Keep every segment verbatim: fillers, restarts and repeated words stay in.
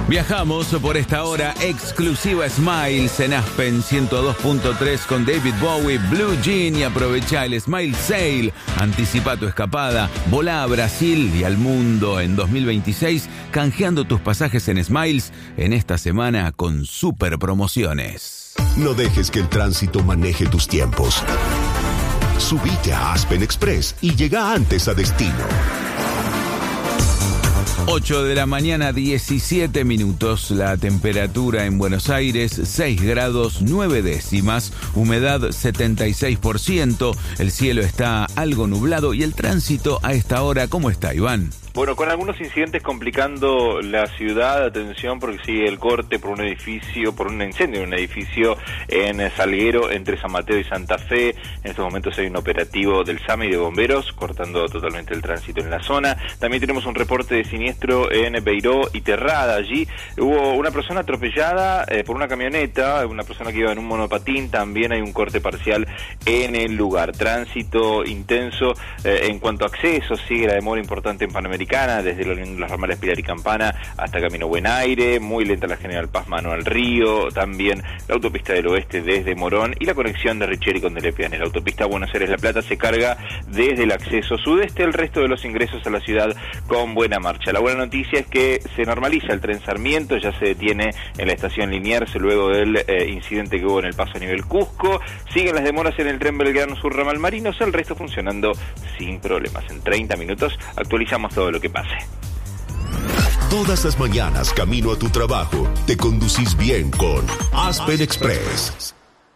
Viajamos por esta hora exclusiva Smiles en Aspen ciento dos punto tres con David Bowie, Blue Jean, y aprovecha el Smile Sale. Anticipa tu escapada, volá a Brasil y al mundo en dos mil veintiséis, canjeando tus pasajes en Smiles en esta semana con super promociones. No dejes que el tránsito maneje tus tiempos. Subite a Aspen Express y llega antes a destino. ocho de la mañana, diecisiete minutos. La temperatura en Buenos Aires, seis grados nueve décimas. Humedad setenta y seis por ciento. El cielo está algo nublado y el tránsito a esta hora, ¿cómo está, Iván? Bueno, con algunos incidentes complicando la ciudad, atención porque sigue el corte por un edificio, por un incendio en un edificio en Salguero, entre San Mateo y Santa Fe. En estos momentos hay un operativo del SAME y de bomberos, cortando totalmente el tránsito en la zona. También tenemos un reporte de siniestro en Beiró y Terrada. Allí hubo una persona atropellada eh, por una camioneta, una persona que iba en un monopatín. También hay un corte parcial en el lugar. Tránsito intenso eh, en cuanto a acceso, sigue la demora importante en Panamericana, desde los ramales Pilar y Campana hasta Camino Buen Aire, muy lenta la General Paz Mano al Río, también la autopista del Oeste desde Morón y la conexión de Richeri con Delepiane. La autopista Buenos Aires-La Plata se carga desde el acceso sudeste, el resto de los ingresos a la ciudad con buena marcha. La buena noticia es que se normaliza el tren Sarmiento, ya se detiene en la estación Liniers luego del eh, incidente que hubo en el paso a nivel Cusco. Siguen las demoras en el tren Belgrano Sur Ramal Marinos, el resto funcionando sin problemas. En treinta minutos actualizamos todo lo que pase. Todas las mañanas, camino a tu trabajo, te conducís bien con Aspen Express.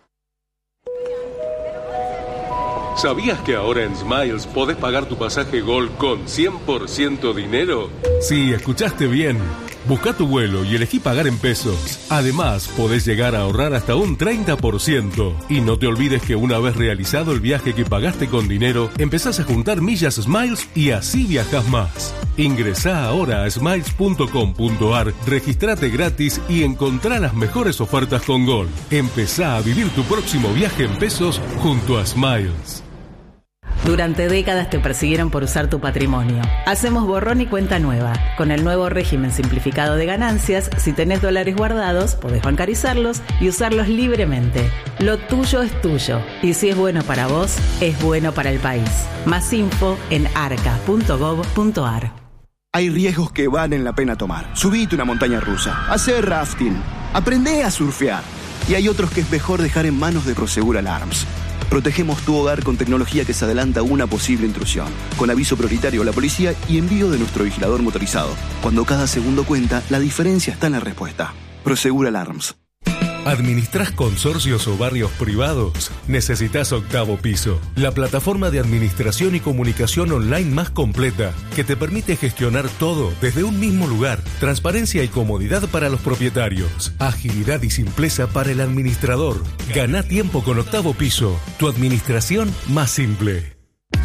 ¿Sabías que ahora en Smiles podés pagar tu pasaje Gol con cien por ciento dinero? Sí, escuchaste bien. Busca tu vuelo y elegí pagar en pesos. Además, podés llegar a ahorrar hasta un treinta por ciento. Y no te olvides que una vez realizado el viaje que pagaste con dinero, empezás a juntar millas Smiles y así viajás más. Ingresá ahora a smiles punto com punto ar, registrate gratis y encontrá las mejores ofertas con Gol. Empezá a vivir tu próximo viaje en pesos junto a Smiles. Durante décadas te persiguieron por usar tu patrimonio. Hacemos borrón y cuenta nueva. Con el nuevo régimen simplificado de ganancias, si tenés dólares guardados, podés bancarizarlos y usarlos libremente. Lo tuyo es tuyo. Y si es bueno para vos, es bueno para el país. Más info en arca punto gov punto ar. Hay riesgos que valen la pena tomar. Subite una montaña rusa, hacer rafting, aprendé a surfear. Y hay otros que es mejor dejar en manos de Prosegur Alarms. Protegemos tu hogar con tecnología que se adelanta a una posible intrusión, con aviso prioritario a la policía y envío de nuestro vigilador motorizado. Cuando cada segundo cuenta, la diferencia está en la respuesta. Prosegur Alarms. ¿Administrás consorcios o barrios privados? Necesitas Octavo Piso, la plataforma de administración y comunicación online más completa, que te permite gestionar todo desde un mismo lugar. Transparencia y comodidad para los propietarios. Agilidad y simpleza para el administrador. Ganá tiempo con Octavo Piso, tu administración más simple.